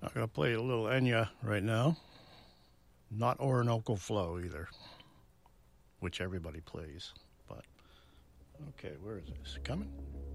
I'm going to play a little Enya right now. Not Orinoco Flow either, which everybody plays. But, okay, where is this? Coming?